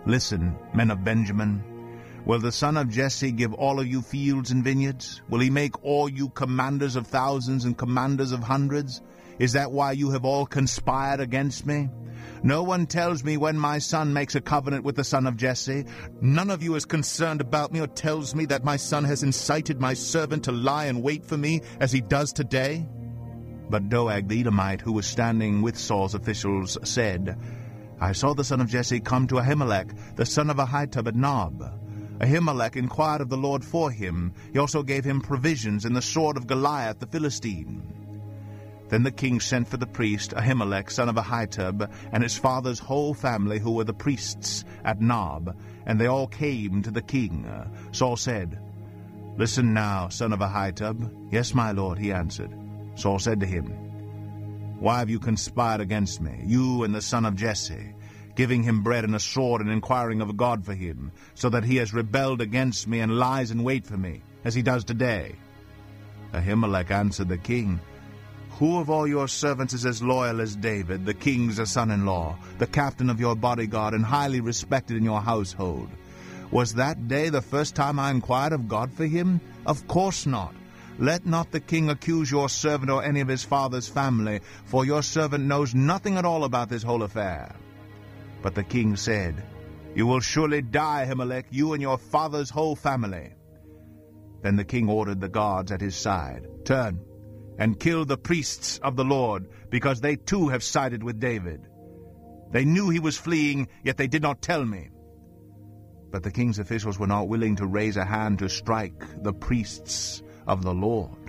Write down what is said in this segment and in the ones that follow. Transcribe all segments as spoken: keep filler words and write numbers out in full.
Listen, men of Benjamin. Will the son of Jesse give all of you fields and vineyards? Will he make all you commanders of thousands and commanders of hundreds? Is that why you have all conspired against me? No one tells me when my son makes a covenant with the son of Jesse. None of you is concerned about me or tells me that my son has incited my servant to lie and wait for me as he does today. But Doeg the Edomite, who was standing with Saul's officials, said, I saw the son of Jesse come to Ahimelech, the son of Ahitub at Nob. Ahimelech inquired of the Lord for him. He also gave him provisions and the sword of Goliath the Philistine. Then the king sent for the priest Ahimelech, son of Ahitub, and his father's whole family, who were the priests at Nob, and they all came to the king. Saul said, Listen now, son of Ahitub. Yes, my lord, he answered. Saul said to him, Why have you conspired against me, you and the son of Jesse, giving him bread and a sword and inquiring of God for him, so that he has rebelled against me and lies in wait for me, as he does today? Ahimelech answered the king, Who of all your servants is as loyal as David, the king's son-in-law, the captain of your bodyguard, and highly respected in your household? Was that day the first time I inquired of God for him? Of course not. Let not the king accuse your servant or any of his father's family, for your servant knows nothing at all about this whole affair. But the king said, You will surely die, Ahimelech, you and your father's whole family. Then the king ordered the guards at his side, Turn, and kill the priests of the Lord, because they too have sided with David. They knew he was fleeing, yet they did not tell me. But the king's officials were not willing to raise a hand to strike the priests of the Lord.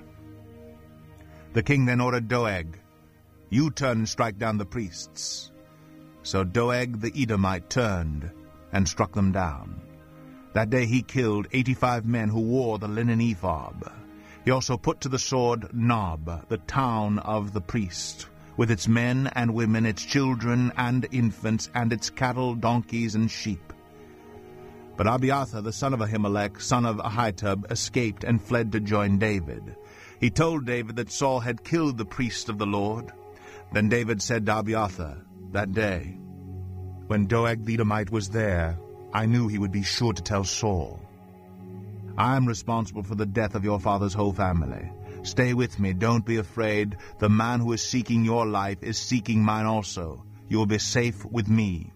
The king then ordered Doeg, You turn and strike down the priests. So Doeg the Edomite turned and struck them down. That day he killed eighty-five men who wore the linen ephod. He also put to the sword Nob, the town of the priest, with its men and women, its children and infants, and its cattle, donkeys, and sheep. But Abiathar, the son of Ahimelech, son of Ahitub, escaped and fled to join David. He told David that Saul had killed the priest of the Lord. Then David said to Abiathar, That day, when Doeg the Edomite was there, I knew he would be sure to tell Saul. I am responsible for the death of your father's whole family. Stay with me, don't be afraid. The man who is seeking your life is seeking mine also. You will be safe with me.